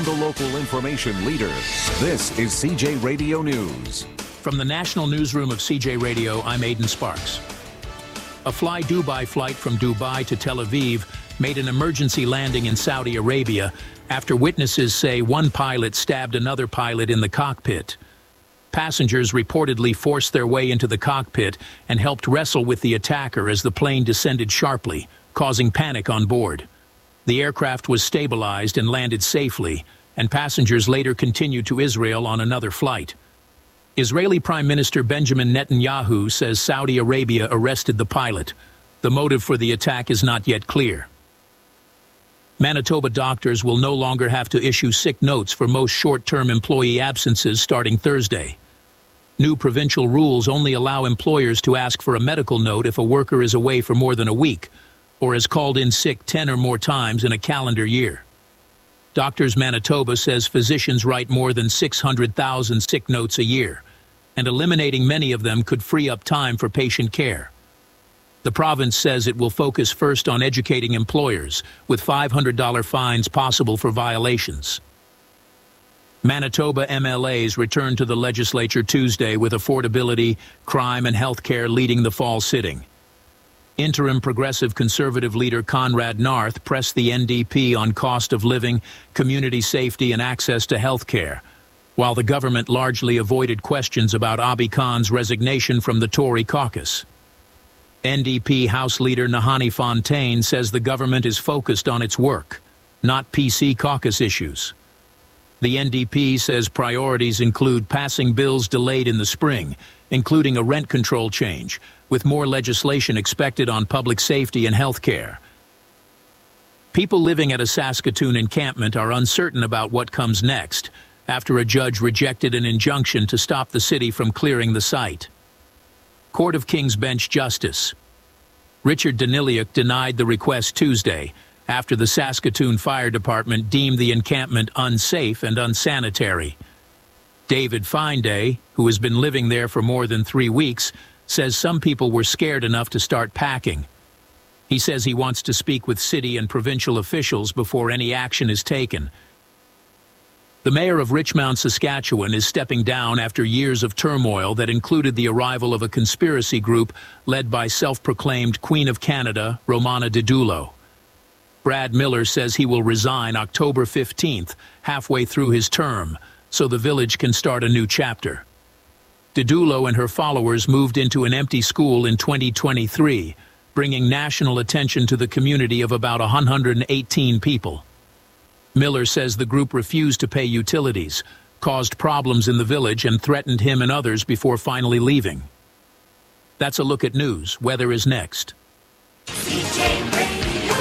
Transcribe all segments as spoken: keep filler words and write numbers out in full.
and the local information leader. This is C J Radio News. From the National Newsroom of C J Radio, I'm Aidan Sparks. A Fly Dubai flight from Dubai to Tel Aviv made an emergency landing in Saudi Arabia after witnesses say one pilot stabbed another pilot in the cockpit. Passengers reportedly forced their way into the cockpit and helped wrestle with the attacker as the plane descended sharply, causing panic on board. The aircraft was stabilized and landed safely, and passengers later continued to Israel on another flight. Israeli Prime Minister Benjamin Netanyahu says Saudi Arabia arrested the pilot. The motive for the attack is not yet clear. Manitoba doctors will no longer have to issue sick notes for most short-term employee absences starting Thursday. New provincial rules only allow employers to ask for a medical note if a worker is away for more than a week or has called in sick ten or more times in a calendar year. Doctors Manitoba says physicians write more than six hundred thousand sick notes a year, and eliminating many of them could free up time for patient care. The province says it will focus first on educating employers, with five hundred dollar fines possible for violations. Manitoba M L As returned to the legislature Tuesday with affordability, crime and health care leading the fall sitting. Interim Progressive Conservative leader Conrad Narth pressed the N D P on cost of living, community safety and access to health care, while the government largely avoided questions about Abi Khan's resignation from the Tory caucus. N D P House Leader Nahanni Fontaine says the government is focused on its work, not P C caucus issues. The N D P says priorities include passing bills delayed in the spring, including a rent control change, with more legislation expected on public safety and health care. People living at a Saskatoon encampment are uncertain about what comes next, after a judge rejected an injunction to stop the city from clearing the site. Court of King's Bench Justice Richard Daniliuk denied the request Tuesday, after the Saskatoon Fire Department deemed the encampment unsafe and unsanitary. David Finday, who has been living there for more than three weeks, says some people were scared enough to start packing. He says he wants to speak with city and provincial officials before any action is taken. The mayor of Richmond, Saskatchewan, is stepping down after years of turmoil that included the arrival of a conspiracy group led by self-proclaimed Queen of Canada, Romana Didulo. Brad Miller says he will resign October fifteenth, halfway through his term, so the village can start a new chapter. Didulo and her followers moved into an empty school in twenty twenty-three, bringing national attention to the community of about one hundred eighteen people. Miller says the group refused to pay utilities, caused problems in the village, and threatened him and others before finally leaving. That's a look at news. Weather is next. C J Radio,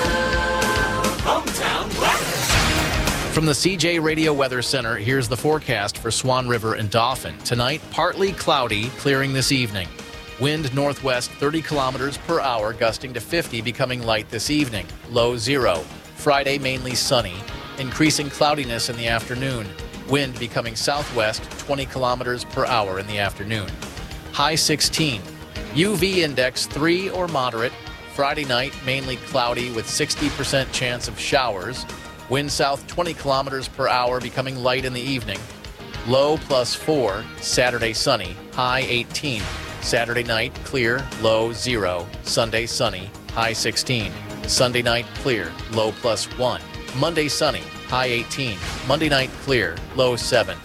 Hometown Weather. From the C J Radio Weather Center, here's the forecast for Swan River and Dauphin. Tonight, partly cloudy, clearing this evening. Wind northwest thirty kilometers per hour, gusting to fifty, becoming light this evening. Low zero. Friday, mainly sunny. Increasing cloudiness in the afternoon. Wind becoming southwest twenty kilometers per hour in the afternoon. High sixteen. U V index three or moderate. Friday night, mainly cloudy with sixty percent chance of showers. Wind south twenty kilometers per hour, becoming light in the evening. Low plus four. Saturday sunny. High eighteen. Saturday night clear. Low zero. Sunday sunny. High sixteen. Sunday night clear. Low plus one. Monday sunny. High eighteen. Monday night clear. Low seven.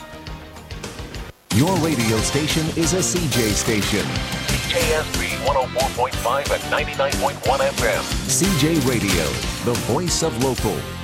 Your radio station is a C J station. C J S B one oh four point five and ninety-nine point one F M. C J Radio, the voice of local.